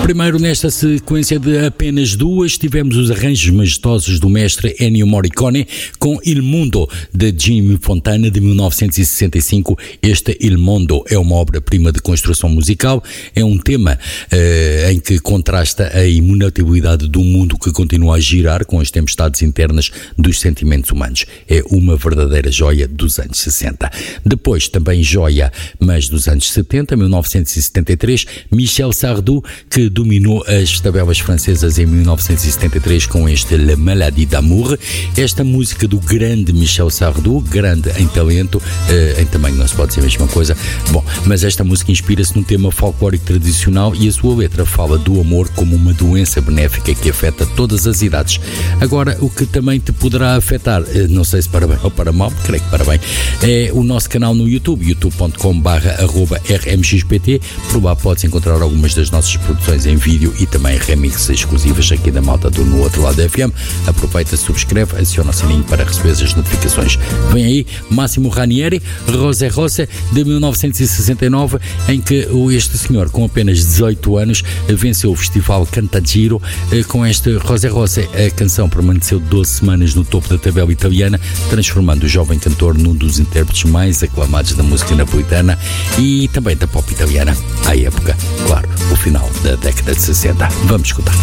Primeiro, nesta sequência de apenas duas, tivemos os arranjos majestosos do mestre Ennio Morricone com Il Mundo, de Jimmy Fontana, de 1965. Este Il Mondo é uma obra-prima de construção musical, é um tema em que contrasta a imutabilidade do mundo que continua a girar com as tempestades internas dos sentimentos humanos. É uma verdadeira joia dos anos 60. Depois, também joia, mas dos anos 70, 1973, Michel Sardou, que dominou as tabelas francesas em 1973 com este La Maladie d'amour. Esta música do grande Michel Sardou, grande em talento, em tamanho não se pode dizer a mesma coisa. Bom, mas esta música inspira-se num tema folclórico tradicional e a sua letra fala do amor como uma doença benéfica que afeta todas as idades. Agora, o que também te poderá afetar, não sei se para bem ou para mal, creio que para bem, é o nosso canal no YouTube, youtube.com/rmxpt. Por lá podes encontrar algumas das nossas produções em vídeo e também remixes exclusivas aqui da malta do No Outro Lado FM. Aproveita, subscreve, adiciona o sininho para receber as notificações. Vem aí Massimo Ranieri, Rosé Rosa, de 1969, em que este senhor, com apenas 18 anos, venceu o festival Cantagiro com este Rosé Rosa. A canção permaneceu 12 semanas no topo da tabela italiana, transformando o jovem cantor num dos intérpretes mais aclamados da música napolitana e também da pop italiana à época, claro, o final da década de 60. Vamos escutar.